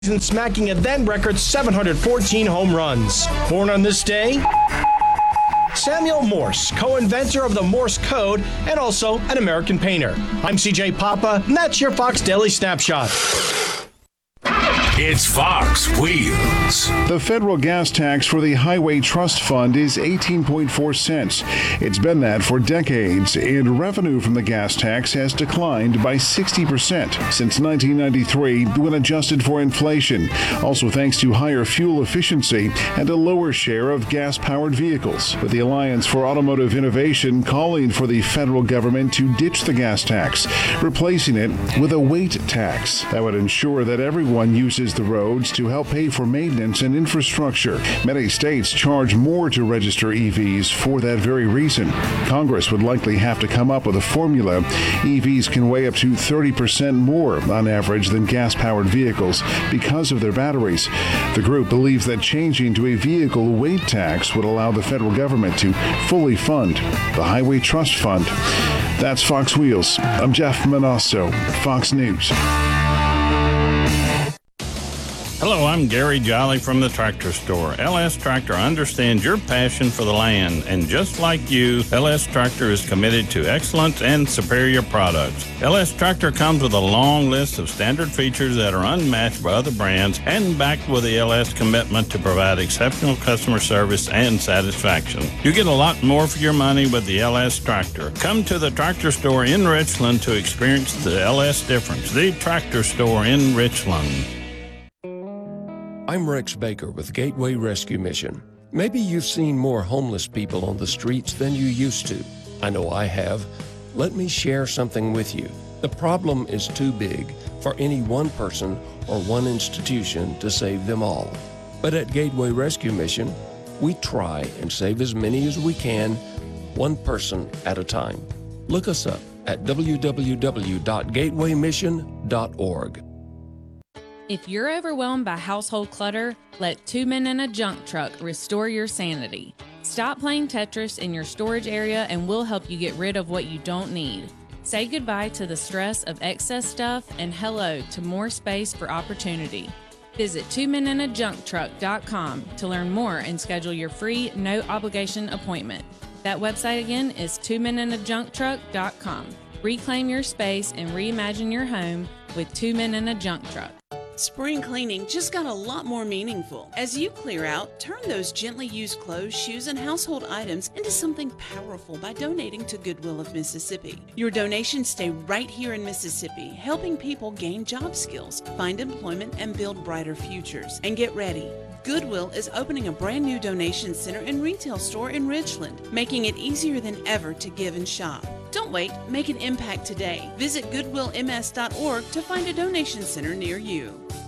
and smacking a then record 714 home runs. Born on this day, Samuel Morse, co-inventor of the Morse code and also an American painter. I'm CJ Papa, and that's your Fox Daily Snapshot. It's Fox Wheels. The federal gas tax for the Highway Trust Fund is 18.4 cents. It's been that for decades, and revenue from the gas tax has declined by 60% since 1993 when adjusted for inflation. Also thanks to higher fuel efficiency and a lower share of gas-powered vehicles. With the Alliance for Automotive Innovation calling for the federal government to ditch the gas tax, replacing it with a weight tax that would ensure that everyone uses the roads to help pay for maintenance and infrastructure. Many states charge more to register EVs for that very reason. Congress would likely have to come up with a formula. EVs can weigh up to 30% more on average than gas-powered vehicles because of their batteries. The group believes that changing to a vehicle weight tax would allow the federal government to fully fund the Highway Trust Fund. That's Fox Wheels. I'm Jeff Manasso, Fox News. Hello, I'm Gary Jolly from the Tractor Store. LS Tractor understands your passion for the land, and just like you, LS Tractor is committed to excellence and superior products. LS Tractor comes with a long list of standard features that are unmatched by other brands and backed with the LS commitment to provide exceptional customer service and satisfaction. You get a lot more for your money with the LS Tractor. Come to the Tractor Store in Richland to experience the LS difference. The Tractor Store in Richland. I'm Rex Baker with Gateway Rescue Mission. Maybe you've seen more homeless people on the streets than you used to. I know I have. Let me share something with you. The problem is too big for any one person or one institution to save them all. But at Gateway Rescue Mission, we try and save as many as we can, one person at a time. Look us up at www.gatewaymission.org. If you're overwhelmed by household clutter, let 2 Men in a Junk Truck restore your sanity. Stop playing Tetris in your storage area and we'll help you get rid of what you don't need. Say goodbye to the stress of excess stuff and hello to more space for opportunity. Visit 2meninajuncktruck.com to learn more and schedule your free, no-obligation appointment. That website again is 2meninajuncktruck.com. Reclaim your space and reimagine your home with 2 Men in a Junk Truck. Spring cleaning just got a lot more meaningful. As you clear out, turn those gently used clothes, shoes, and household items into something powerful by donating to Goodwill of Mississippi. Your donations stay right here in Mississippi, helping people gain job skills, find employment, and build brighter futures. And get ready. Goodwill is opening a brand new donation center and retail store in Richland, making it easier than ever to give and shop. Don't wait, make an impact today. Visit goodwillms.org to find a donation center near you.